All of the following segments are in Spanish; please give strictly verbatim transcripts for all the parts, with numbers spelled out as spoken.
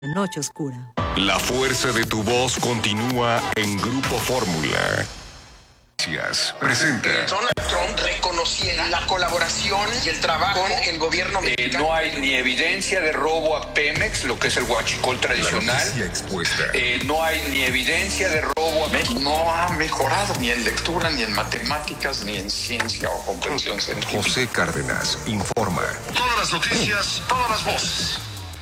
Noche oscura. La fuerza de tu voz continúa en Grupo Fórmula. Presenta. Donald Trump reconociera la colaboración y el trabajo con el gobierno mexicano. Eh, no hay ni evidencia de robo a Pemex, lo que es el huachicol tradicional. Eh, no hay ni evidencia de robo a México. No ha mejorado ni en lectura, ni en matemáticas, ni en ciencia o comprensión científica. José Cárdenas informa. Todas las noticias, todas las voces.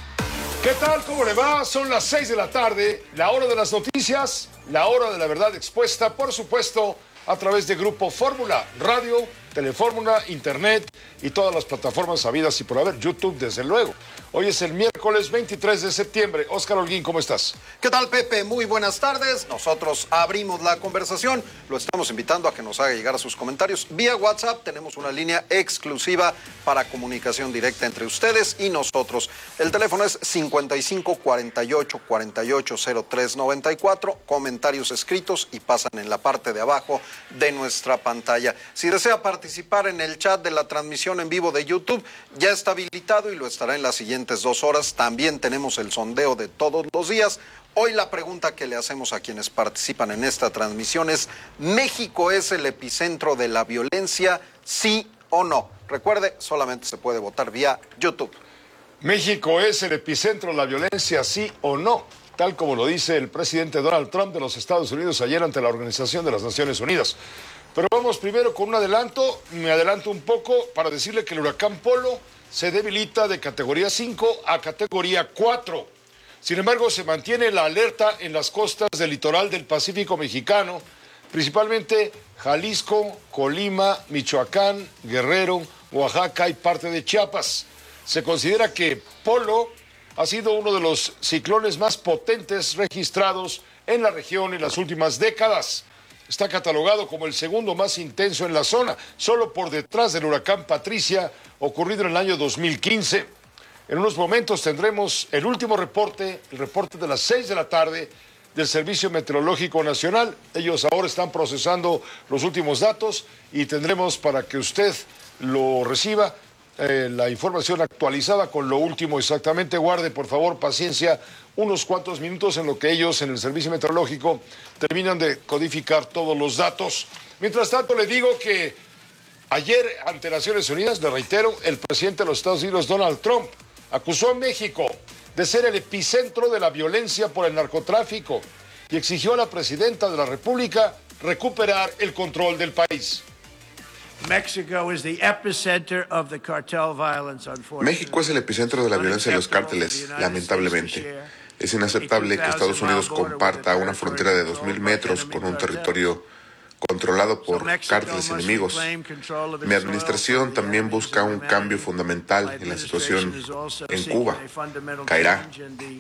¿Qué tal? ¿Cómo le va? Son las seis de la tarde, la hora de las noticias, la hora de la verdad expuesta, por supuesto, a través de Grupo Fórmula, radio, Telefórmula, internet y todas las plataformas habidas y por haber, YouTube desde luego. Hoy es el miércoles veintitrés de septiembre. Óscar Holguín, ¿cómo estás? ¿Qué tal, Pepe? Muy buenas tardes. Nosotros abrimos la conversación. Lo estamos invitando a que nos haga llegar a sus comentarios. Vía WhatsApp tenemos una línea exclusiva para comunicación directa entre ustedes y nosotros. El teléfono es cincuenta y cinco, cuarenta y ocho, cuarenta y ocho, cero tres noventa y cuatro. Comentarios escritos y pasan en la parte de abajo de nuestra pantalla. Si desea participar en el chat de la transmisión en vivo de YouTube, ya está habilitado y lo estará en las siguientes dos horas. También tenemos el sondeo de todos los días. Hoy la pregunta que le hacemos a quienes participan en esta transmisión es: ¿México es el epicentro de la violencia, sí o no? Recuerde, solamente se puede votar vía YouTube. ¿México es el epicentro de la violencia, sí o no? Tal como lo dice el presidente Donald Trump de los Estados Unidos ayer ante la Organización de las Naciones Unidas. Pero vamos primero con un adelanto, me adelanto un poco para decirle que el huracán Polo se debilita de categoría cinco a categoría cuatro. Sin embargo, se mantiene la alerta en las costas del litoral del Pacífico mexicano, principalmente Jalisco, Colima, Michoacán, Guerrero, Oaxaca y parte de Chiapas. Se considera que Polo ha sido uno de los ciclones más potentes registrados en la región en las últimas décadas. Está catalogado como el segundo más intenso en la zona, solo por detrás del huracán Patricia, ocurrido en el año dos mil quince. En unos momentos tendremos el último reporte, el reporte de las seis de la tarde del Servicio Meteorológico Nacional. Ellos ahora están procesando los últimos datos y tendremos para que usted lo reciba eh, la información actualizada con lo último exactamente. Guarde, por favor, paciencia unos cuantos minutos en lo que ellos en el Servicio Meteorológico terminan de codificar todos los datos. Mientras tanto, le digo que ayer, ante Naciones Unidas, le reitero, el presidente de los Estados Unidos, Donald Trump, acusó a México de ser el epicentro de la violencia por el narcotráfico y exigió a la presidenta de la República recuperar el control del país. México es el epicentro es el epicentro de la violencia de los cárteles, lamentablemente. Es inaceptable que Estados Unidos comparta una frontera de dos mil metros con un territorio controlado por cárteles enemigos. Mi administración también busca un cambio fundamental en la situación en Cuba. Caerá.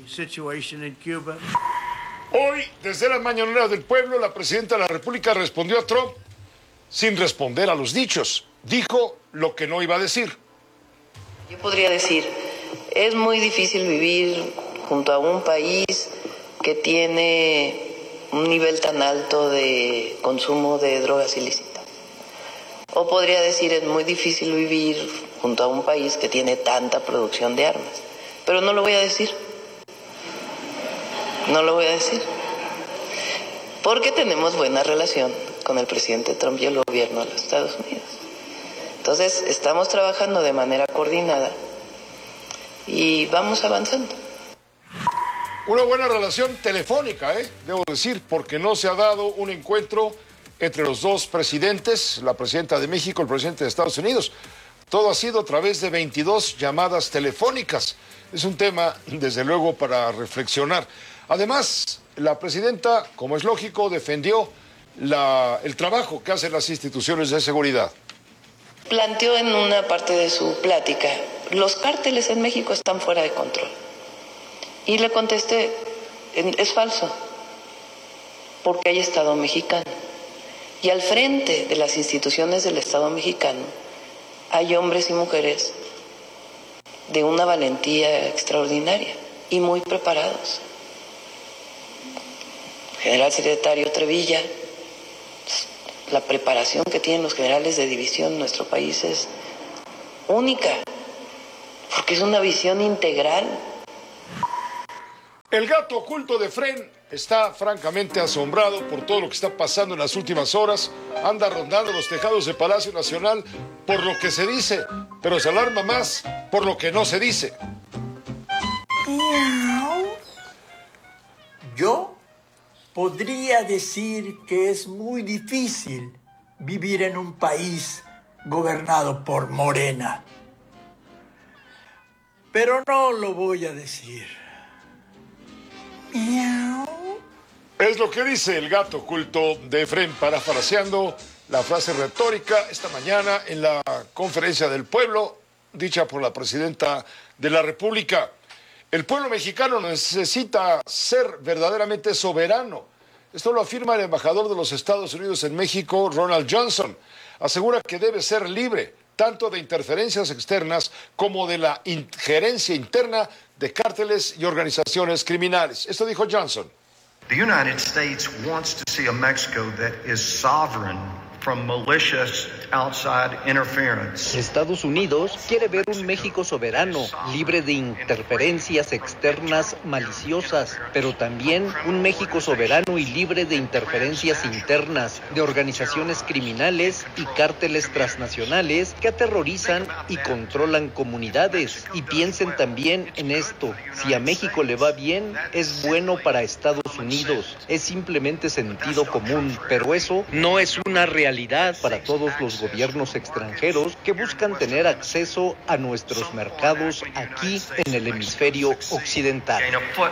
Hoy, desde la mañanera del pueblo, la presidenta de la República respondió a Trump sin responder a los dichos. Dijo lo que no iba a decir. Yo podría decir, es muy difícil vivir junto a un país que tiene un nivel tan alto de consumo de drogas ilícitas. O podría decir, es muy difícil vivir junto a un país que tiene tanta producción de armas. Pero no lo voy a decir. No lo voy a decir. Porque tenemos buena relación con el presidente Trump y el gobierno de los Estados Unidos. Entonces, estamos trabajando de manera coordinada y vamos avanzando. Una buena relación telefónica, ¿eh? Debo decir, porque no se ha dado un encuentro entre los dos presidentes, la presidenta de México, el presidente de Estados Unidos. Todo ha sido a través de veintidós llamadas telefónicas. Es un tema, desde luego, para reflexionar. Además, la presidenta, como es lógico, defendió la, el trabajo que hacen las instituciones de seguridad. Planteó en una parte de su plática, los cárteles en México están fuera de control. Y le contesté, es falso, porque hay Estado mexicano. Y al frente de las instituciones del Estado mexicano hay hombres y mujeres de una valentía extraordinaria y muy preparados. General Secretario Trevilla, la preparación que tienen los generales de división en nuestro país es única, porque es una visión integral. El gato oculto de Efraín está francamente asombrado por todo lo que está pasando en las últimas horas. Anda rondando los tejados de Palacio Nacional por lo que se dice, pero se alarma más por lo que no se dice. Yo podría decir que es muy difícil vivir en un país gobernado por Morena. Pero no lo voy a decir. Es lo que dice el gato oculto de Efraín, parafraseando la frase retórica esta mañana en la conferencia del pueblo, dicha por la presidenta de la República. El pueblo mexicano necesita ser verdaderamente soberano. Esto lo afirma el embajador de los Estados Unidos en México, Ronald Johnson. Asegura que debe ser libre tanto de interferencias externas como de la injerencia interna de cárteles y organizaciones criminales. Esto dijo Johnson. The United States wants to see a Mexico that is sovereign from malicious outside interference. Estados Unidos quiere ver un México soberano, libre de interferencias externas maliciosas, pero también un México soberano y libre de interferencias internas de organizaciones criminales y cárteles transnacionales que aterrorizan y controlan comunidades. Y piensen también en esto: si a México le va bien, es bueno para Estados Unidos. Es simplemente sentido común, pero eso no es una realidad para todos los gobiernos extranjeros que buscan tener acceso a nuestros mercados aquí en el hemisferio occidental.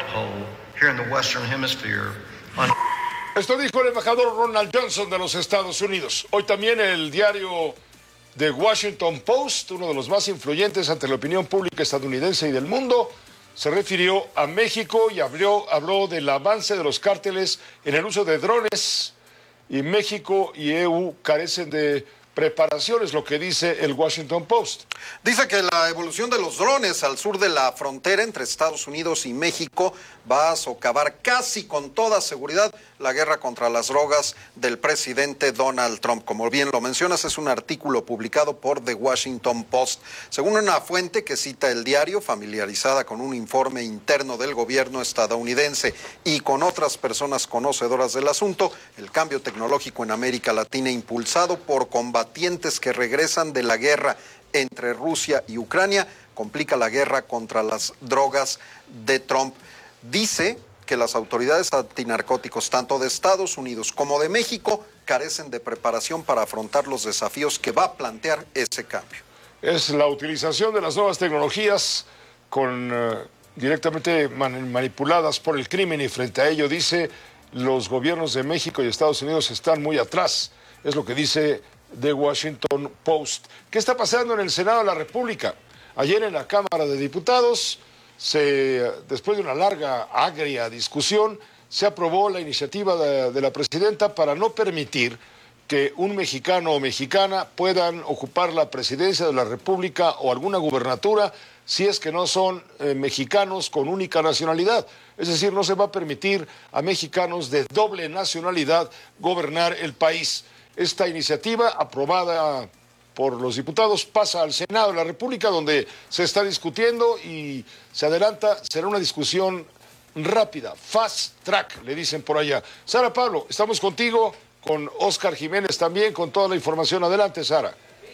Esto dijo el embajador Ronald Johnson de los Estados Unidos. Hoy también el diario The Washington Post, uno de los más influyentes ante la opinión pública estadounidense y del mundo, se refirió a México y habló, habló del avance de los cárteles en el uso de drones. Y México y E U carecen de preparación, es lo que dice el Washington Post. Dice que la evolución de los drones al sur de la frontera entre Estados Unidos y México va a socavar casi con toda seguridad la guerra contra las drogas del presidente Donald Trump. Como bien lo mencionas, es un artículo publicado por The Washington Post. Según una fuente que cita el diario, familiarizada con un informe interno del gobierno estadounidense y con otras personas conocedoras del asunto, el cambio tecnológico en América Latina, impulsado por combatientes que regresan de la guerra entre Rusia y Ucrania, complica la guerra contra las drogas de Trump. Dice que las autoridades antinarcóticos, tanto de Estados Unidos como de México, carecen de preparación para afrontar los desafíos que va a plantear ese cambio. Es la utilización de las nuevas tecnologías con, uh, directamente man manipuladas por el crimen, y frente a ello, dice, los gobiernos de México y Estados Unidos están muy atrás. Es lo que dice The Washington Post. ¿Qué está pasando en el Senado de la República? Ayer en la Cámara de Diputados, se, después de una larga, agria discusión, se aprobó la iniciativa de, de la presidenta para no permitir que un mexicano o mexicana puedan ocupar la presidencia de la República o alguna gubernatura si es que no son eh, mexicanos con única nacionalidad. Es decir, no se va a permitir a mexicanos de doble nacionalidad gobernar el país. Esta iniciativa, aprobada por los diputados, pasa al Senado de la República, donde se está discutiendo y se adelanta, será una discusión rápida, fast track, le dicen por allá. Sara Pablo, estamos contigo, con Oscar Jiménez también, con toda la información. Adelante, Sara.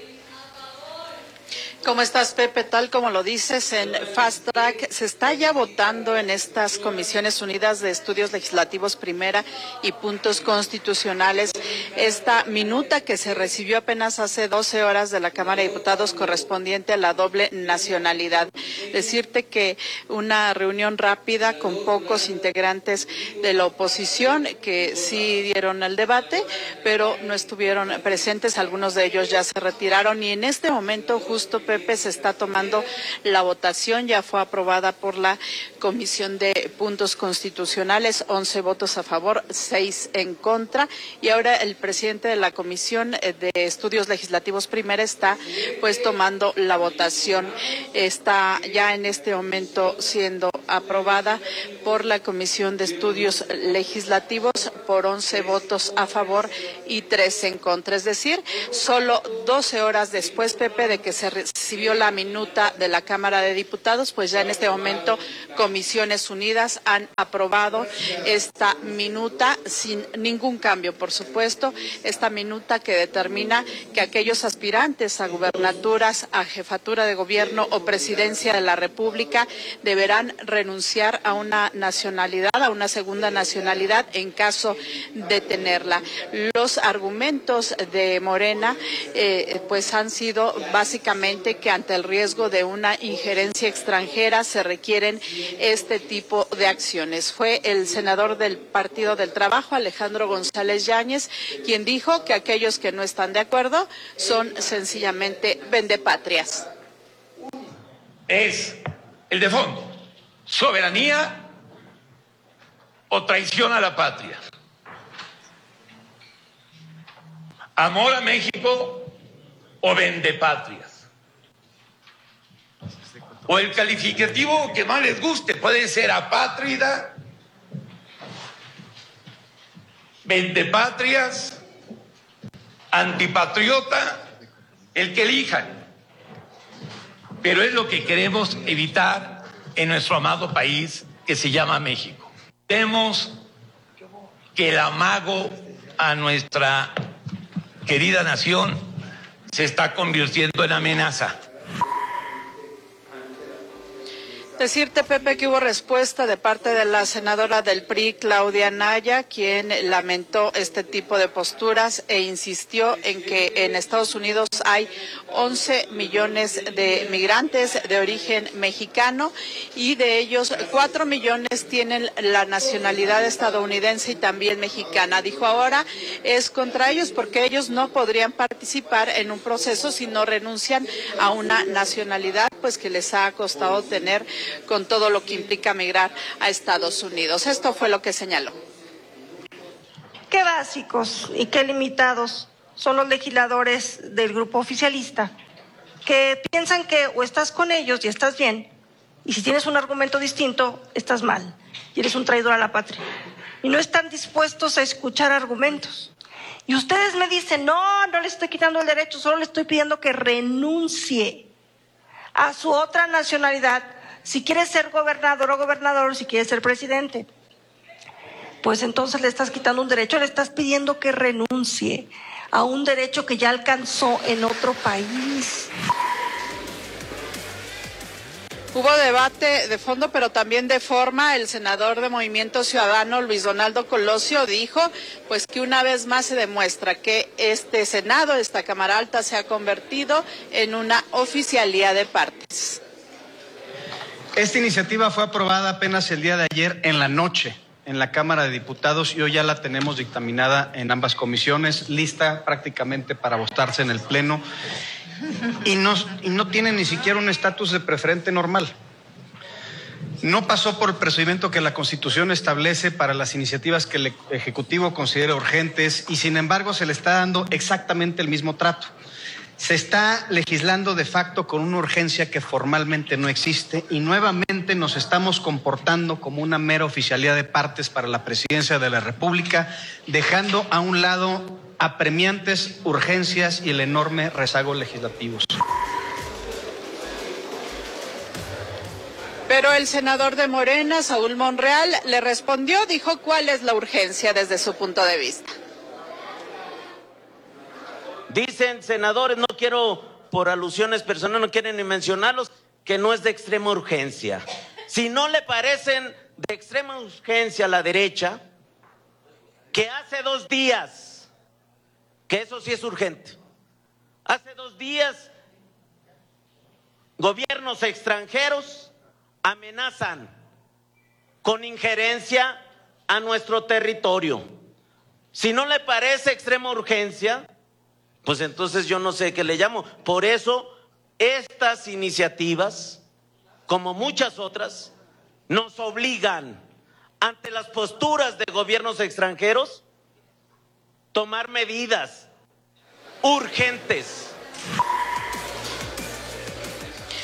¿Cómo estás, Pepe? Tal como lo dices, en Fast Track se está ya votando en estas Comisiones Unidas de Estudios Legislativos Primera y Puntos Constitucionales esta minuta que se recibió apenas hace doce horas de la Cámara de Diputados correspondiente a la doble nacionalidad. Decirte que una reunión rápida con pocos integrantes de la oposición que sí dieron el debate, pero no estuvieron presentes, algunos de ellos ya se retiraron y en este momento justo, Pepe, se está tomando la votación, ya fue aprobada por la Comisión de Puntos Constitucionales, once votos a favor, seis en contra, y ahora el presidente de la Comisión de Estudios Legislativos Primera está pues tomando la votación. Está ya en este momento siendo aprobada por la Comisión de Estudios Legislativos por once votos a favor y tres en contra, es decir, solo doce horas después, Pepe, de que se recibió la minuta de la Cámara de Diputados, pues ya en este momento Comisiones Unidas han aprobado esta minuta sin ningún cambio, por supuesto, esta minuta que determina que aquellos aspirantes a gubernaturas, a jefatura de gobierno o presidencia de la República deberán renunciar a una nacionalidad, a una segunda nacionalidad en caso de tenerla. Los argumentos de Morena eh, pues han sido básicamente que ante el riesgo de una injerencia extranjera se requieren este tipo de acciones. Fue el senador del Partido del Trabajo, Alejandro González Yáñez, quien dijo que aquellos que no están de acuerdo son sencillamente vendepatrias. Es el de fondo, soberanía o traición a la patria, amor a México o vendepatrias. O el calificativo que más les guste, puede ser apátrida, vendepatrias, antipatriota, el que elijan. Pero es lo que queremos evitar en nuestro amado país que se llama México. Vemos que el amago a nuestra querida nación se está convirtiendo en amenaza. Decirte, Pepe, que hubo respuesta de parte de la senadora del P R I, Claudia Naya, quien lamentó este tipo de posturas e insistió en que en Estados Unidos hay once millones de migrantes de origen mexicano y de ellos cuatro millones tienen la nacionalidad estadounidense y también mexicana. Dijo, ahora es contra ellos porque ellos no podrían participar en un proceso si no renuncian a una nacionalidad pues que les ha costado tener con todo lo que implica migrar a Estados Unidos. Esto fue lo que señaló. Qué básicos y qué limitados son los legisladores del grupo oficialista, que piensan que o estás con ellos y estás bien, y si tienes un argumento distinto, estás mal, y eres un traidor a la patria. Y no están dispuestos a escuchar argumentos. Y ustedes me dicen, no, no le estoy quitando el derecho, solo le estoy pidiendo que renuncie a su otra nacionalidad, si quiere ser gobernador o gobernador, si quiere ser presidente. Pues entonces le estás quitando un derecho, le estás pidiendo que renuncie a un derecho que ya alcanzó en otro país. Hubo debate de fondo, pero también de forma. El senador de Movimiento Ciudadano, Luis Donaldo Colosio, dijo pues que una vez más se demuestra que este Senado, esta Cámara Alta, se ha convertido en una oficialía de partes. Esta iniciativa fue aprobada apenas el día de ayer en la noche en la Cámara de Diputados y hoy ya la tenemos dictaminada en ambas comisiones, lista prácticamente para votarse en el Pleno. Y no, y no tiene ni siquiera un estatus de preferente normal. No pasó por el procedimiento que la Constitución establece para las iniciativas que el Ejecutivo considera urgentes y sin embargo se le está dando exactamente el mismo trato. Se está legislando de facto con una urgencia que formalmente no existe y nuevamente nos estamos comportando como una mera oficialía de partes para la presidencia de la República, dejando a un lado apremiantes urgencias y el enorme rezago legislativo. Pero el senador de Morena, Saúl Monreal, le respondió, dijo cuál es la urgencia desde su punto de vista. Dicen senadores, no quiero por alusiones personales, no quieren ni mencionarlos, que no es de extrema urgencia. Si no le parecen de extrema urgencia a la derecha, que hace dos días, que eso sí es urgente, hace dos días gobiernos extranjeros amenazan con injerencia a nuestro territorio. Si no le parece extrema urgencia, pues entonces yo no sé qué le llamo. Por eso estas iniciativas, como muchas otras, nos obligan ante las posturas de gobiernos extranjeros tomar medidas urgentes.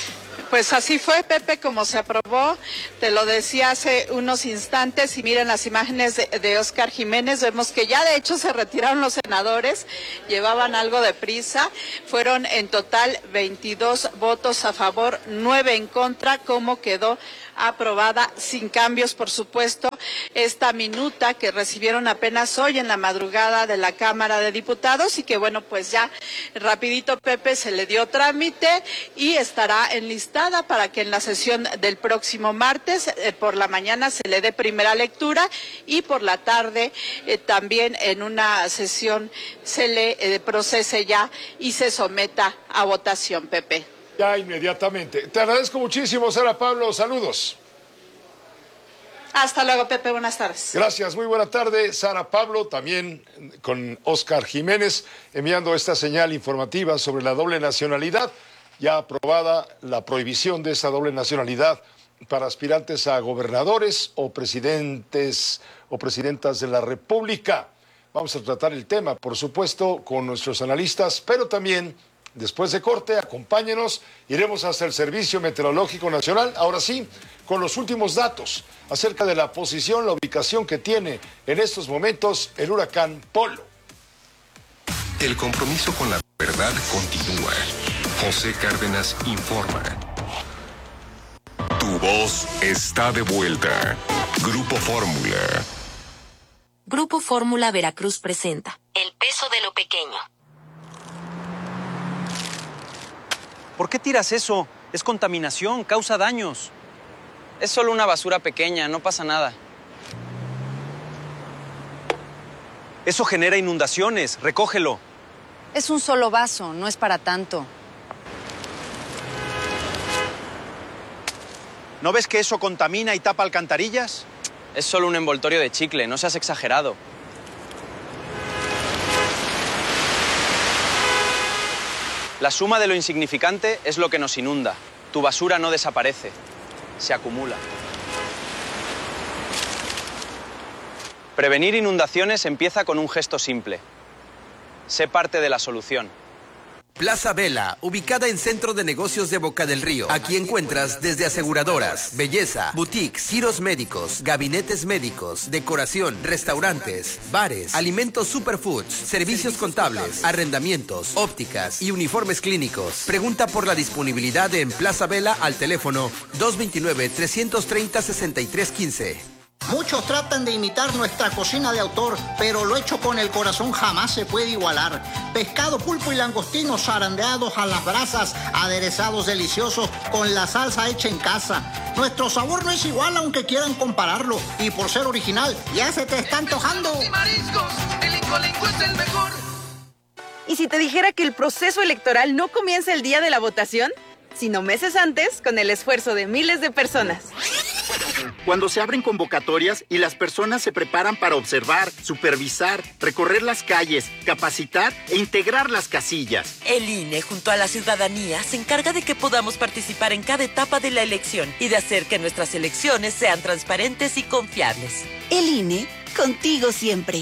Pues así fue, Pepe, como se aprobó. Te lo decía hace unos instantes y miren las imágenes de, de Óscar Jiménez. Vemos que ya de hecho se retiraron los senadores, llevaban algo de prisa. Fueron en total veintidós votos a favor, nueve en contra. ¿Cómo quedó aprobada? Sin cambios, por supuesto, esta minuta que recibieron apenas hoy en la madrugada de la Cámara de Diputados y que bueno, pues ya rapidito, Pepe, se le dio trámite y estará enlistada para que en la sesión del próximo martes eh, por la mañana se le dé primera lectura y por la tarde eh, también en una sesión se le eh, procese ya y se someta a votación, Pepe. Ya inmediatamente. Te agradezco muchísimo, Sara Pablo. Saludos. Hasta luego, Pepe. Buenas tardes. Gracias. Muy buena tarde, Sara Pablo, también con Óscar Jiménez, enviando esta señal informativa sobre la doble nacionalidad. Ya aprobada la prohibición de esa doble nacionalidad para aspirantes a gobernadores o presidentes o presidentas de la República. Vamos a tratar el tema, por supuesto, con nuestros analistas, pero también, después de corte, acompáñenos, iremos hasta el Servicio Meteorológico Nacional, ahora sí, con los últimos datos acerca de la posición, la ubicación que tiene en estos momentos el huracán Polo. El compromiso con la verdad continúa. José Cárdenas informa. Tu voz está de vuelta. Grupo Fórmula. Grupo Fórmula Veracruz presenta El peso de lo pequeño. ¿Por qué tiras eso? Es contaminación, causa daños. Es solo una basura pequeña, no pasa nada. Eso genera inundaciones, recógelo. Es un solo vaso, no es para tanto. ¿No ves que eso contamina y tapa alcantarillas? Es solo un envoltorio de chicle, no seas exagerado. La suma de lo insignificante es lo que nos inunda. Tu basura no desaparece, se acumula. Prevenir inundaciones empieza con un gesto simple. Sé parte de la solución. Plaza Vela, ubicada en Centro de Negocios de Boca del Río. Aquí encuentras desde aseguradoras, belleza, boutiques, giros médicos, gabinetes médicos, decoración, restaurantes, bares, alimentos superfoods, servicios contables, arrendamientos, ópticas y uniformes clínicos. Pregunta por la disponibilidad en Plaza Vela al teléfono dos dos nueve, tres tres cero, seis tres uno cinco. Muchos tratan de imitar nuestra cocina de autor, pero lo hecho con el corazón jamás se puede igualar. Pescado, pulpo y langostinos zarandeados a las brasas, aderezados deliciosos con la salsa hecha en casa. Nuestro sabor no es igual aunque quieran compararlo, y por ser original ya se te está antojando. Y mariscos, el Incolenco es el mejor. ¿Y si te dijera que el proceso electoral no comienza el día de la votación, sino meses antes, con el esfuerzo de miles de personas? Cuando se abren convocatorias y las personas se preparan para observar, supervisar, recorrer las calles, capacitar e integrar las casillas. El I N E, junto a la ciudadanía, se encarga de que podamos participar en cada etapa de la elección y de hacer que nuestras elecciones sean transparentes y confiables. El I N E, contigo siempre.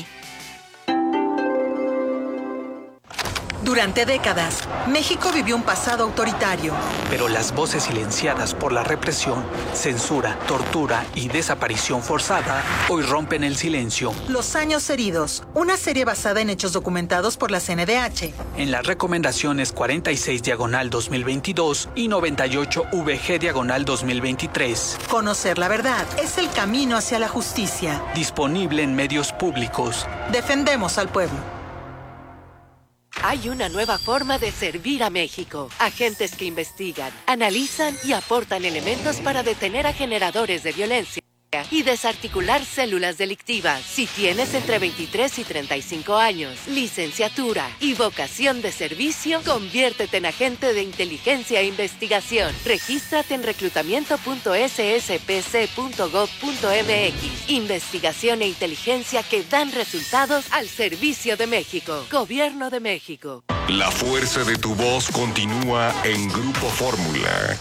Durante décadas, México vivió un pasado autoritario. Pero las voces silenciadas por la represión, censura, tortura y desaparición forzada hoy rompen el silencio. Los años heridos, una serie basada en hechos documentados por la C N D H. En las recomendaciones cuarenta y seis diagonal dos mil veintidós y noventa y ocho V G diagonal dos mil veintitrés. Conocer la verdad es el camino hacia la justicia. Disponible en medios públicos. Defendemos al pueblo. Hay una nueva forma de servir a México. Agentes que investigan, analizan y aportan elementos para detener a generadores de violencia y desarticular células delictivas. Si tienes entre veintitrés y treinta y cinco años, licenciatura y vocación de servicio, conviértete en agente de inteligencia e investigación. Regístrate en reclutamiento punto s s p c punto gov punto m x. Investigación e inteligencia que dan resultados al servicio de México. Gobierno de México. La fuerza de tu voz continúa en Grupo Fórmula.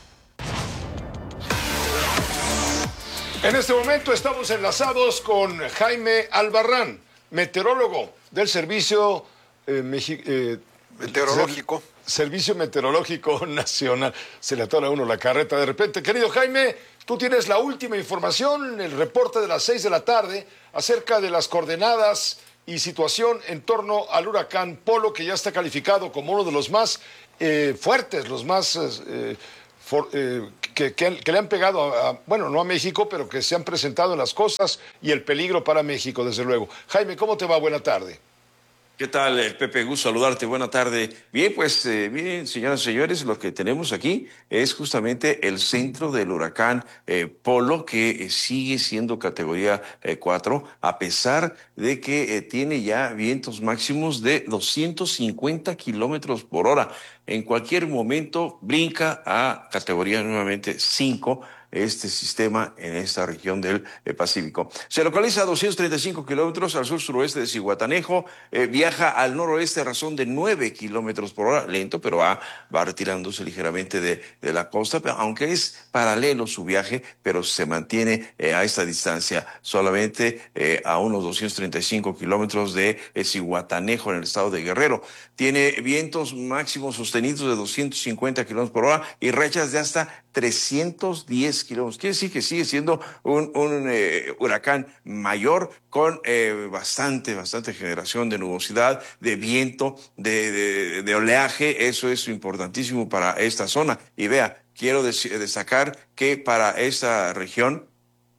En este momento estamos enlazados con Jaime Albarrán, meteorólogo del Servicio eh, Mexi eh, Meteorológico. Servicio Meteorológico Nacional. Se le atora a uno la carreta de repente. Querido Jaime, tú tienes la última información, el reporte de las seis de la tarde acerca de las coordenadas y situación en torno al huracán Polo, que ya está calificado como uno de los más eh, fuertes, los más eh, for, eh, que, que, que le han pegado, a, a, bueno, no a México, pero que se han presentado en las costas y el peligro para México, desde luego. Jaime, ¿cómo te va? Buena tarde. ¿Qué tal, Pepe? Gusto saludarte. Buena tarde. Bien, pues, eh, miren, señoras y señores, lo que tenemos aquí es justamente el centro del huracán eh, Polo, que eh, sigue siendo categoría eh, cuatro, a pesar de que eh, tiene ya vientos máximos de doscientos cincuenta kilómetros por hora. En cualquier momento brinca a categoría nuevamente cinco. Este sistema en esta región del eh, Pacífico. Se localiza a doscientos treinta y cinco kilómetros al sur-suroeste de Zihuatanejo, eh, viaja al noroeste a razón de nueve kilómetros por hora, lento, pero va, va retirándose ligeramente de, de la costa, pero aunque es paralelo su viaje, pero se mantiene eh, a esta distancia, solamente eh, a unos doscientos treinta y cinco kilómetros de eh, Zihuatanejo en el estado de Guerrero. Tiene vientos máximos sostenidos de doscientos cincuenta kilómetros por hora y rachas de hasta trescientos diez kilómetros. Quiere decir que sigue siendo un, un eh, huracán mayor con eh, bastante, bastante generación de nubosidad, de viento, de, de, de oleaje. Eso es importantísimo para esta zona. Y vea, quiero destacar que para esta región,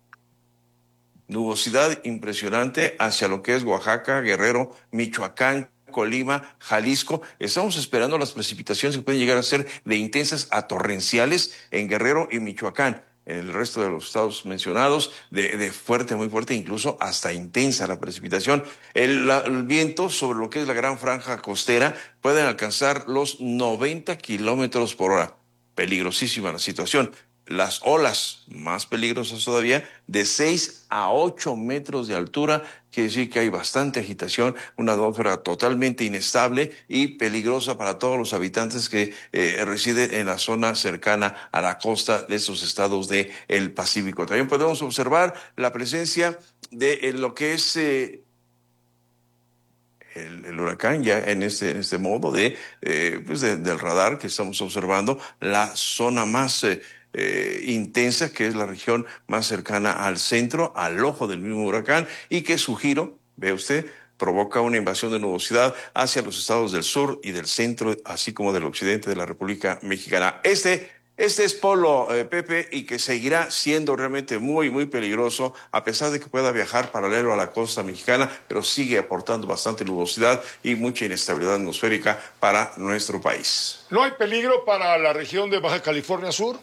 nubosidad impresionante hacia lo que es Oaxaca, Guerrero, Michoacán, Colima, Jalisco. Estamos esperando las precipitaciones que pueden llegar a ser de intensas a torrenciales en Guerrero y Michoacán. En el resto de los estados mencionados, de, de fuerte, muy fuerte, incluso hasta intensa la precipitación. El, la, el viento sobre lo que es la gran franja costera pueden alcanzar los noventa kilómetros por hora. Peligrosísima la situación. Las olas, más peligrosas todavía, de seis a ocho metros de altura, quiere decir que hay bastante agitación, una atmósfera totalmente inestable y peligrosa para todos los habitantes que eh, residen en la zona cercana a la costa de esos estados del Pacífico. También podemos observar la presencia de eh, lo que es eh, El, el huracán ya en este, en este modo de, eh, pues de, del radar que estamos observando, la zona más eh, eh, intensa, que es la región más cercana al centro, al ojo del mismo huracán, y que su giro, ve usted, provoca una invasión de nubosidad hacia los estados del sur y del centro, así como del occidente de la República Mexicana. Este Este es Polo, eh, Pepe, y que seguirá siendo realmente muy, muy peligroso, a pesar de que pueda viajar paralelo a la costa mexicana, pero sigue aportando bastante nubosidad y mucha inestabilidad atmosférica para nuestro país. ¿No hay peligro para la región de Baja California Sur?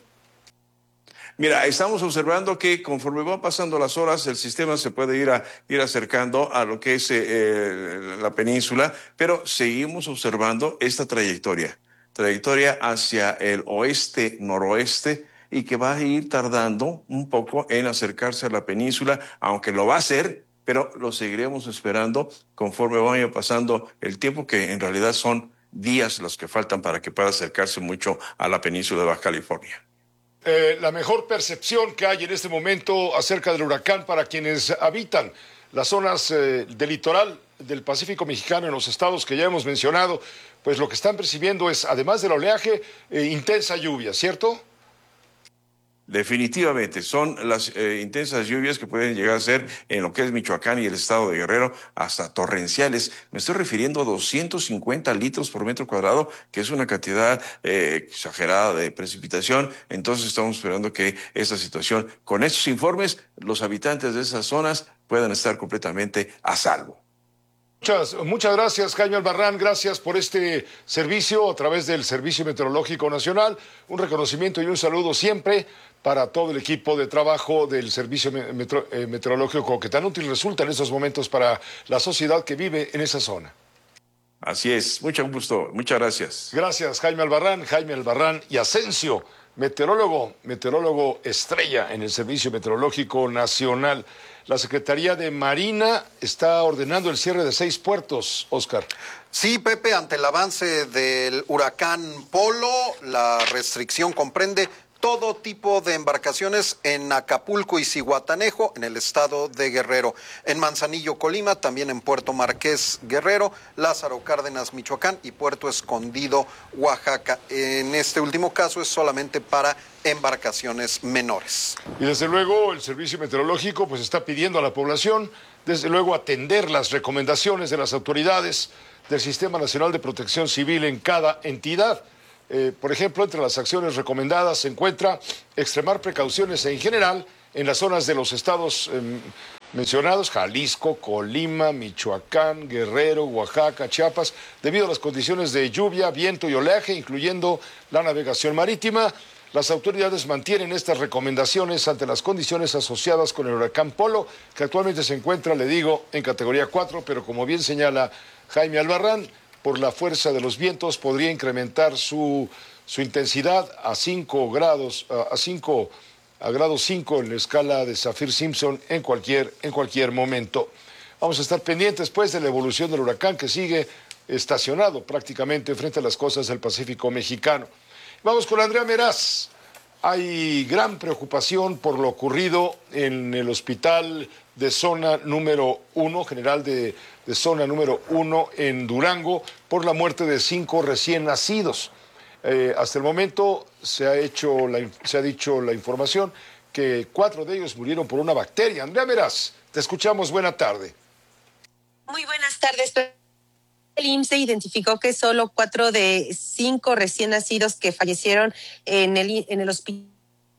Mira, estamos observando que conforme van pasando las horas, el sistema se puede ir, a, ir acercando a lo que es eh, la península, pero seguimos observando esta trayectoria. trayectoria hacia el oeste-noroeste y que va a ir tardando un poco en acercarse a la península, aunque lo va a hacer, pero lo seguiremos esperando conforme vaya pasando el tiempo, que en realidad son días los que faltan para que pueda acercarse mucho a la península de Baja California. Eh, la mejor percepción que hay en este momento acerca del huracán para quienes habitan las zonas eh, del litoral del Pacífico mexicano en los estados que ya hemos mencionado, pues lo que están percibiendo es, además del oleaje, eh, intensa lluvia, ¿cierto? Definitivamente, son las eh, intensas lluvias que pueden llegar a ser en lo que es Michoacán y el estado de Guerrero hasta torrenciales. Me estoy refiriendo a doscientos cincuenta litros por metro cuadrado, que es una cantidad eh, exagerada de precipitación. Entonces estamos esperando que esta situación, con estos informes, los habitantes de esas zonas puedan estar completamente a salvo. Muchas, muchas gracias, Jaime Albarrán. Gracias por este servicio a través del Servicio Meteorológico Nacional. Un reconocimiento y un saludo siempre para todo el equipo de trabajo del Servicio Metro, eh, Meteorológico, que tan útil resulta en estos momentos para la sociedad que vive en esa zona. Así es, mucho gusto, muchas gracias. Gracias, Jaime Albarrán, Jaime Albarrán y Asensio, meteorólogo, meteorólogo estrella en el Servicio Meteorológico Nacional. La Secretaría de Marina está ordenando el cierre de seis puertos, Oscar. Sí, Pepe, ante el avance del huracán Polo, la restricción comprende todo tipo de embarcaciones en Acapulco y Zihuatanejo, en el estado de Guerrero, en Manzanillo, Colima, también en Puerto Marqués, Guerrero, Lázaro Cárdenas, Michoacán y Puerto Escondido, Oaxaca. En este último caso es solamente para embarcaciones menores. Y desde luego el Servicio Meteorológico pues está pidiendo a la población, desde luego, atender las recomendaciones de las autoridades del Sistema Nacional de Protección Civil en cada entidad. Eh, por ejemplo, entre las acciones recomendadas se encuentra extremar precauciones en general en las zonas de los estados eh, mencionados, Jalisco, Colima, Michoacán, Guerrero, Oaxaca, Chiapas, debido a las condiciones de lluvia, viento y oleaje, incluyendo la navegación marítima. Las autoridades mantienen estas recomendaciones ante las condiciones asociadas con el huracán Polo, que actualmente se encuentra, le digo, en categoría cuatro, pero como bien señala Jaime Albarrán, por la fuerza de los vientos podría incrementar su, su intensidad a cinco grados, a cinco, a grado cinco en la escala de Saffir-Simpson en cualquier, en cualquier momento. Vamos a estar pendientes, pues, de la evolución del huracán, que sigue estacionado prácticamente frente a las costas del Pacífico mexicano. Vamos con Andrea Meraz. Hay gran preocupación por lo ocurrido en el hospital de zona número uno, general de, de zona número uno en Durango, por la muerte de cinco recién nacidos. Eh, hasta el momento se ha, hecho la, se ha dicho la información que cuatro de ellos murieron por una bacteria. Andrea Meraz, te escuchamos. Buena tarde. Muy buenas tardes. El I M S S identificó que solo cuatro de cinco recién nacidos que fallecieron en el, en el Hospital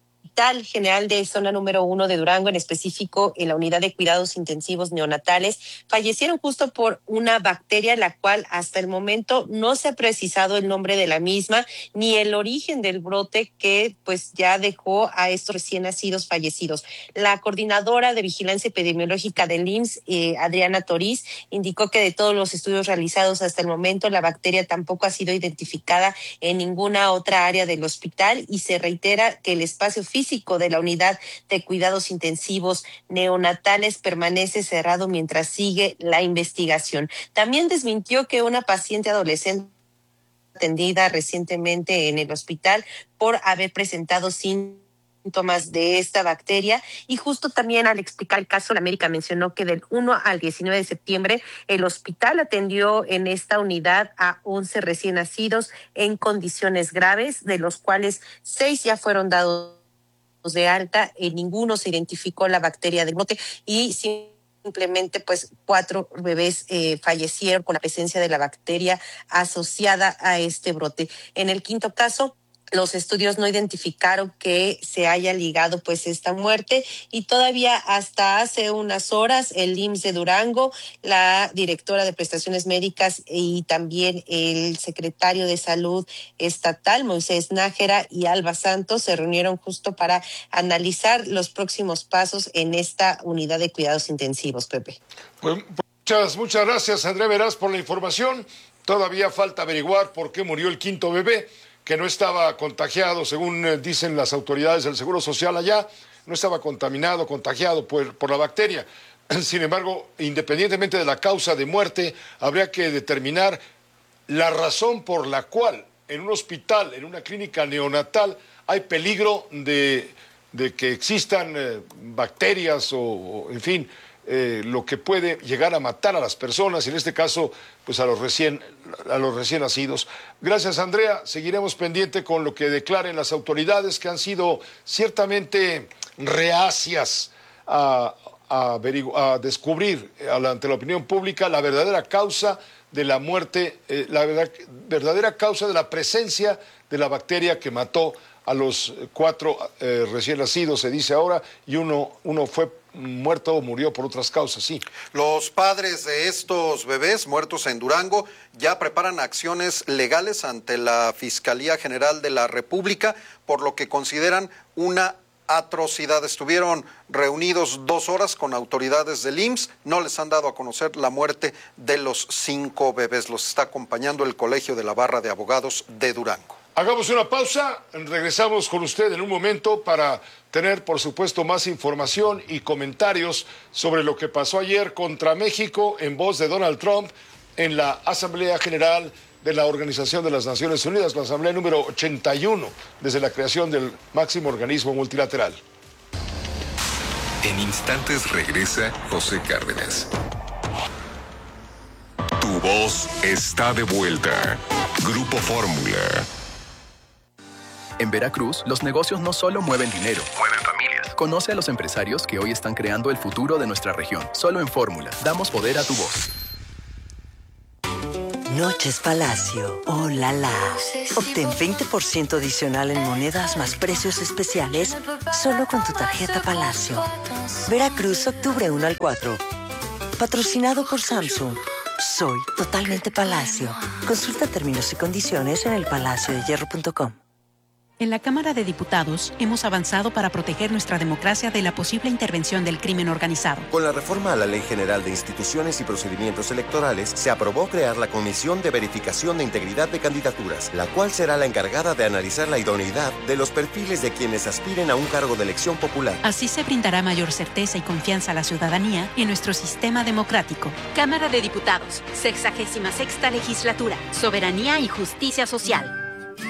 General de Zona número uno de Durango, en específico en la unidad de cuidados intensivos neonatales, fallecieron justo por una bacteria, la cual hasta el momento no se ha precisado el nombre de la misma ni el origen del brote que pues ya dejó a estos recién nacidos fallecidos. La coordinadora de vigilancia epidemiológica del I M S S, eh, Adriana Toriz, indicó que de todos los estudios realizados hasta el momento, la bacteria tampoco ha sido identificada en ninguna otra área del hospital, y se reitera que el espacio físico de la unidad de cuidados intensivos neonatales permanece cerrado mientras sigue la investigación. También desmintió que una paciente adolescente atendida recientemente en el hospital por haber presentado síntomas de esta bacteria, y justo también al explicar el caso, la médica mencionó que del uno al diecinueve de septiembre el hospital atendió en esta unidad a once recién nacidos en condiciones graves, de los cuales seis ya fueron dados de alta, en ninguno se identificó la bacteria del brote, y simplemente pues cuatro bebés eh, fallecieron con la presencia de la bacteria asociada a este brote. En el quinto caso, los estudios no identificaron que se haya ligado pues esta muerte, y todavía hasta hace unas horas el I M S S de Durango, la directora de prestaciones médicas y también el secretario de salud estatal, Moisés Nájera, y Alba Santos se reunieron justo para analizar los próximos pasos en esta unidad de cuidados intensivos, Pepe. Pues muchas, muchas gracias, Andrea Meraz, por la información. Todavía falta averiguar por qué murió el quinto bebé, que no estaba contagiado, según dicen las autoridades del Seguro Social allá, no estaba contaminado, contagiado por, por la bacteria. Sin embargo, independientemente de la causa de muerte, habría que determinar la razón por la cual en un hospital, en una clínica neonatal, hay peligro de, de que existan eh, bacterias o, o, en fin, eh, lo que puede llegar a matar a las personas, en este caso, pues a los recién, a los recién nacidos. Gracias, Andrea. Seguiremos pendiente con lo que declaren las autoridades, que han sido ciertamente reacias a, a, averigu- a descubrir ante la opinión pública la verdadera causa de la muerte, eh, la verdad, verdadera causa de la presencia de la bacteria que mató a los cuatro eh, recién nacidos, se dice ahora, y uno, uno fue muerto o murió por otras causas, sí. Los padres de estos bebés muertos en Durango ya preparan acciones legales ante la Fiscalía General de la República por lo que consideran una atrocidad. Estuvieron reunidos dos horas con autoridades del I M S S, no les han dado a conocer la muerte de los cinco bebés. Los está acompañando el Colegio de la Barra de Abogados de Durango. Hagamos una pausa, regresamos con usted en un momento para tener, por supuesto, más información y comentarios sobre lo que pasó ayer contra México en voz de Donald Trump en la Asamblea General de la Organización de las Naciones Unidas, la Asamblea número ochenta y uno, desde la creación del máximo organismo multilateral. En instantes regresa José Cárdenas. Tu voz está de vuelta. Grupo Fórmula. En Veracruz, los negocios no solo mueven dinero, mueven familias. Conoce a los empresarios que hoy están creando el futuro de nuestra región. Solo en Fórmula, damos poder a tu voz. Noches Palacio. ¡Oh, la la! Obtén veinte por ciento adicional en monedas más precios especiales solo con tu tarjeta Palacio. Veracruz, octubre uno al cuatro. Patrocinado por Samsung. Soy totalmente Palacio. Consulta términos y condiciones en el palacio de hierro punto com. En la Cámara de Diputados hemos avanzado para proteger nuestra democracia de la posible intervención del crimen organizado. Con la reforma a la Ley General de Instituciones y Procedimientos Electorales, se aprobó crear la Comisión de Verificación de Integridad de Candidaturas, la cual será la encargada de analizar la idoneidad de los perfiles de quienes aspiren a un cargo de elección popular. Así se brindará mayor certeza y confianza a la ciudadanía en nuestro sistema democrático. Cámara de Diputados, sexagésima sexta legislatura, Soberanía y Justicia Social.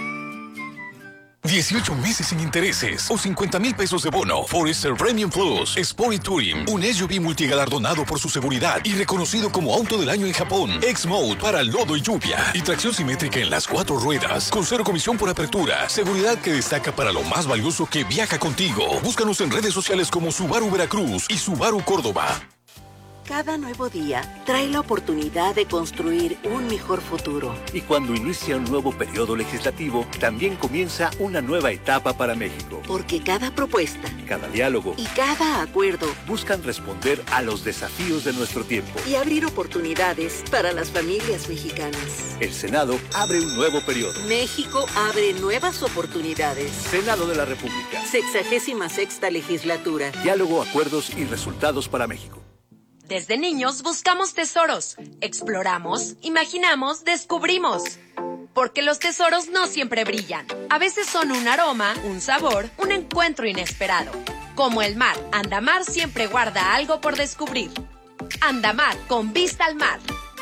dieciocho meses sin intereses o cincuenta mil pesos de bono. Forester Premium Plus Sport y Touring, un S U V multigalardonado por su seguridad y reconocido como auto del año en Japón. X-Mode para lodo y lluvia y tracción simétrica en las cuatro ruedas con cero comisión por apertura. Seguridad que destaca para lo más valioso que viaja contigo. Búscanos en redes sociales como Subaru Veracruz y Subaru Córdoba. Cada nuevo día trae la oportunidad de construir un mejor futuro. Y cuando inicia un nuevo periodo legislativo, también comienza una nueva etapa para México. Porque cada propuesta, cada diálogo y cada acuerdo buscan responder a los desafíos de nuestro tiempo y abrir oportunidades para las familias mexicanas. El Senado abre un nuevo periodo. México abre nuevas oportunidades. Senado de la República. Sexagésima sexta legislatura. Diálogo, acuerdos y resultados para México. Desde niños buscamos tesoros, exploramos, imaginamos, descubrimos. Porque los tesoros no siempre brillan. A veces son un aroma, un sabor, un encuentro inesperado. Como el mar, Andamar siempre guarda algo por descubrir. Andamar, con vista al mar.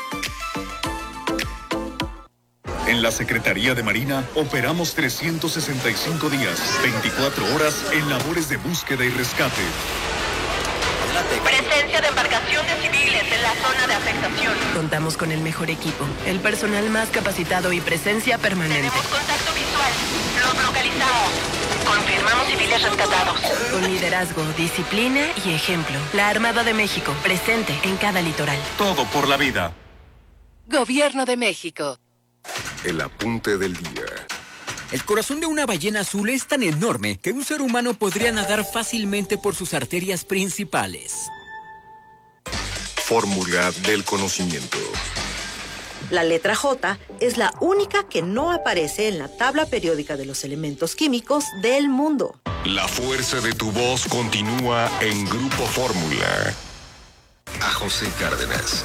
En la Secretaría de Marina operamos trescientos sesenta y cinco días, veinticuatro horas en labores de búsqueda y rescate. Presencia de embarcaciones civiles en la zona de afectación. Contamos con el mejor equipo, el personal más capacitado y presencia permanente. Tenemos contacto visual. Los localizamos. Confirmamos civiles rescatados. Con liderazgo, disciplina y ejemplo. La Armada de México, presente en cada litoral. Todo por la vida. Gobierno de México. El apunte del día. El corazón de una ballena azul es tan enorme que un ser humano podría nadar fácilmente por sus arterias principales. Fórmula del conocimiento. La letra J es la única que no aparece en la tabla periódica de los elementos químicos del mundo. La fuerza de tu voz continúa en Grupo Fórmula. A José Cárdenas.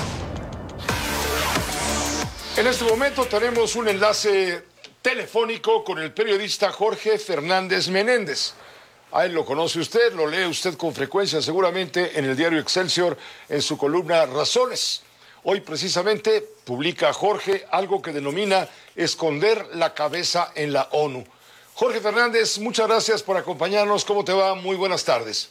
En este momento tenemos un enlace telefónico con el periodista Jorge Fernández Menéndez. A él lo conoce usted, lo lee usted con frecuencia seguramente en el diario Excelsior en su columna Razones. Hoy precisamente publica Jorge algo que denomina esconder la cabeza en la ONU. Jorge Fernández, muchas gracias por acompañarnos. ¿Cómo te va? Muy buenas tardes.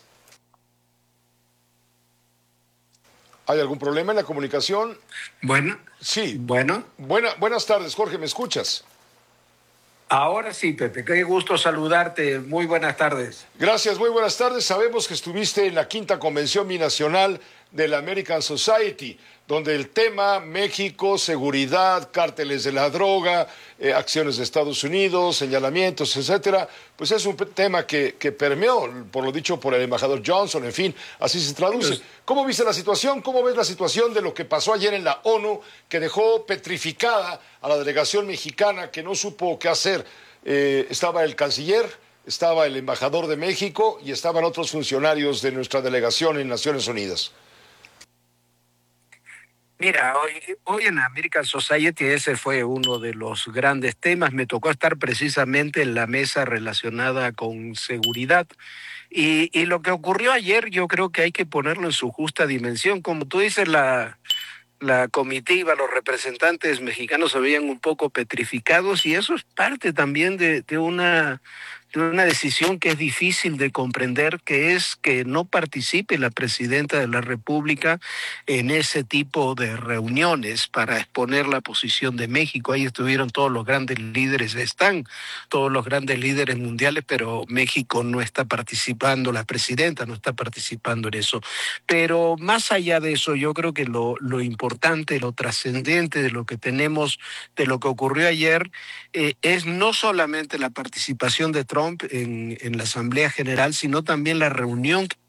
¿Hay algún problema en la comunicación? Bueno. Sí. Bueno. Buena, buenas tardes, Jorge, ¿me escuchas? Ahora sí, Pepe, qué gusto saludarte. Muy buenas tardes. Gracias, muy buenas tardes. Sabemos que estuviste en la quinta convención binacional de la American Society, donde el tema México, seguridad, cárteles de la droga, eh, acciones de Estados Unidos, señalamientos, etcétera, pues es un tema que, que permeó, por lo dicho por el embajador Johnson, en fin, así se traduce. ¿Cómo viste la situación? ¿Cómo ves la situación de lo que pasó ayer en la ONU, que dejó petrificada a la delegación mexicana, que no supo qué hacer? Eh, estaba el canciller, estaba el embajador de México y estaban otros funcionarios de nuestra delegación en Naciones Unidas. Mira, hoy, hoy en American Society ese fue uno de los grandes temas. Me tocó estar precisamente en la mesa relacionada con seguridad. Y, y lo que ocurrió ayer yo creo que hay que ponerlo en su justa dimensión. Como tú dices, la, la comitiva, los representantes mexicanos se veían un poco petrificados y eso es parte también de, de una... una decisión que es difícil de comprender, que es que no participe la presidenta de la República en ese tipo de reuniones para exponer la posición de México. Ahí estuvieron todos los grandes líderes, están todos los grandes líderes mundiales, pero México no está participando, la presidenta no está participando en eso. Pero más allá de eso, yo creo que lo, lo importante, lo trascendente de lo que tenemos, de lo que ocurrió ayer, eh, es no solamente la participación de Trump En, en la Asamblea General, sino también la reunión de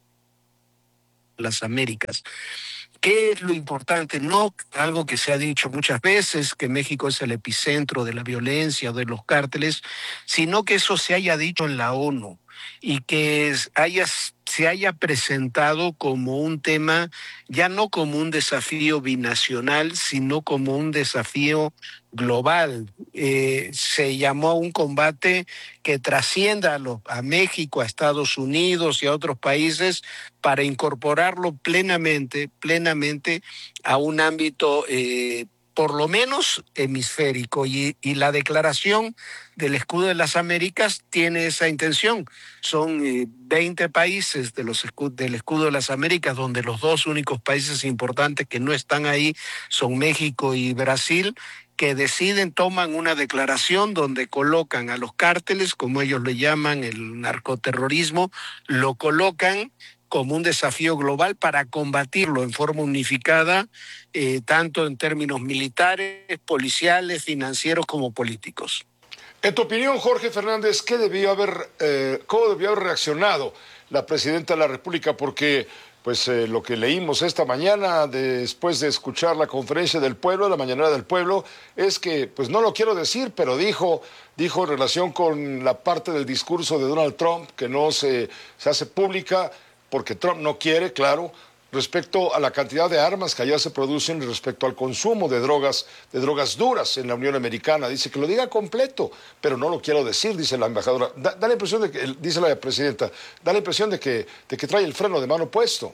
las Américas. ¿Qué es lo importante? No algo que se ha dicho muchas veces, que México es el epicentro de la violencia o de los cárteles, sino que eso se haya dicho en la ONU y que haya, se haya presentado como un tema, ya no como un desafío binacional, sino como un desafío global. Eh, se llamó a un combate que trascienda a, lo, a México, a Estados Unidos y a otros países para incorporarlo plenamente, plenamente a un ámbito eh, por lo menos hemisférico, y, y la declaración del Escudo de las Américas tiene esa intención. Son eh, veinte países de los escu- del Escudo de las Américas, donde los dos únicos países importantes que no están ahí son México y Brasil, que deciden, toman una declaración donde colocan a los cárteles, como ellos le llaman, el narcoterrorismo, lo colocan como un desafío global para combatirlo en forma unificada, eh, tanto en términos militares, policiales, financieros como políticos. En tu opinión, Jorge Fernández, ¿qué debió haber, eh, cómo debió haber reaccionado la presidenta de la República? Porque pues eh, lo que leímos esta mañana, después de escuchar la conferencia del pueblo, la mañanera del pueblo, es que, pues no lo quiero decir, pero dijo, dijo en relación con la parte del discurso de Donald Trump, que no se, se hace pública, porque Trump no quiere, claro, respecto a la cantidad de armas que allá se producen y respecto al consumo de drogas, de drogas duras en la Unión Americana. Dice que lo diga completo, pero no lo quiero decir, dice la embajadora. Da, da la impresión de que, dice la presidenta, da la impresión de que, de que trae el freno de mano puesto.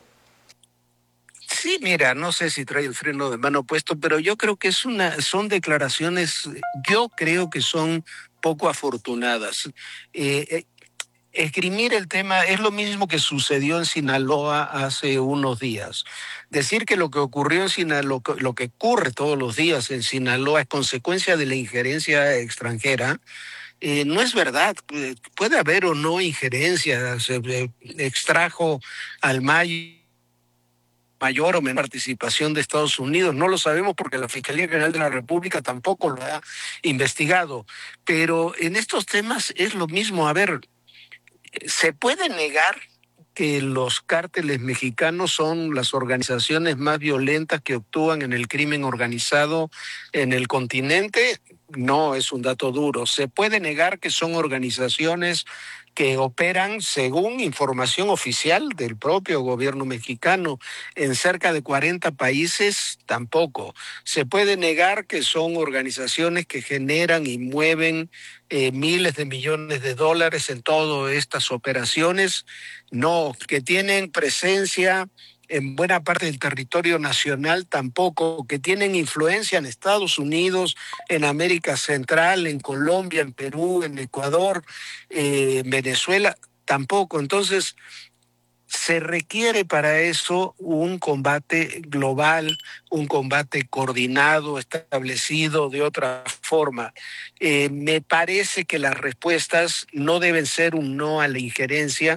Sí, mira, no sé si trae el freno de mano puesto, pero yo creo que es una, son declaraciones, yo creo que son poco afortunadas. Eh, eh, Esgrimir el tema es lo mismo que sucedió en Sinaloa hace unos días. Decir que lo que ocurrió en Sinaloa, lo que ocurre todos los días en Sinaloa es consecuencia de la injerencia extranjera, eh, no es verdad. Puede haber o no injerencia, se extrajo al mayo mayor o menor participación de Estados Unidos. No lo sabemos porque la Fiscalía General de la República tampoco lo ha investigado. Pero en estos temas es lo mismo. A ver, ¿se puede negar que los cárteles mexicanos son las organizaciones más violentas que actúan en el crimen organizado en el continente? No es un dato duro. ¿Se puede negar que son organizaciones que operan, según información oficial del propio gobierno mexicano, en cerca de cuarenta países? Tampoco. ¿Se puede negar que son organizaciones que generan y mueven eh, miles de millones de dólares en todas estas operaciones? No. ¿Que tienen presencia en buena parte del territorio nacional? Tampoco. ¿Que tienen influencia en Estados Unidos, en América Central, en Colombia, en Perú, en Ecuador, eh, en Venezuela? Tampoco. Entonces, se requiere para eso un combate global, un combate coordinado, establecido de otra forma. Eh, me parece que las respuestas no deben ser un no a la injerencia,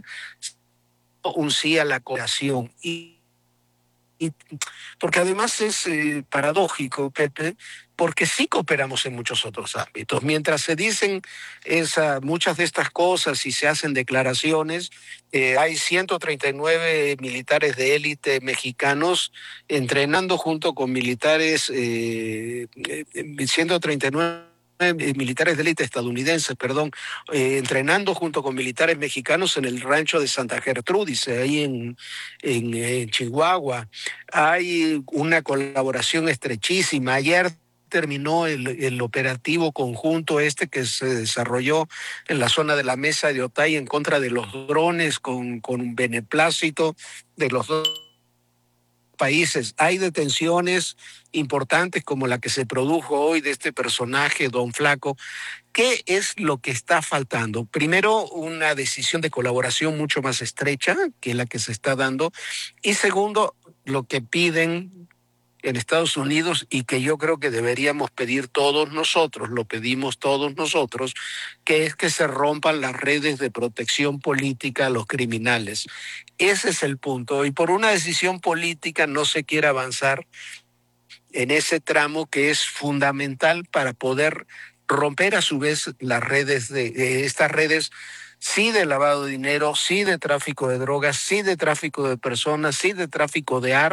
un sí a la cooperación. Y Y porque además es eh, paradójico, Pepe, porque sí cooperamos en muchos otros ámbitos. Mientras se dicen esa, muchas de estas cosas y se hacen declaraciones, eh, hay ciento treinta y nueve militares de élite mexicanos entrenando junto con militares, eh, eh, ciento treinta y nueve militares de élite estadounidenses, perdón, eh, entrenando junto con militares mexicanos en el rancho de Santa Gertrudis, ahí en, en, en Chihuahua. Hay una colaboración estrechísima. Ayer terminó el, el operativo conjunto este que se desarrolló en la zona de la Mesa de Otay en contra de los drones con, con beneplácito de los dos países hay detenciones importantes como la que se produjo hoy de este personaje, Don Flaco. ¿Qué es lo que está faltando? Primero, una decisión de colaboración mucho más estrecha que la que se está dando. Y segundo, lo que piden en Estados Unidos y que yo creo que deberíamos pedir todos nosotros, lo pedimos todos nosotros, que es que se rompan las redes de protección política a los criminales. Ese es el punto. Y por una decisión política no se quiere avanzar en ese tramo que es fundamental para poder romper a su vez las redes de, de estas redes, sí de lavado de dinero, sí de tráfico de drogas, sí de tráfico de personas, sí de tráfico de armas.